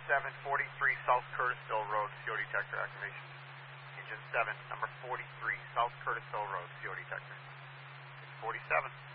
743 South Curtisville Road, CO detector activation. Engine 7, number 43, South Curtisville Road, CO detector. 647.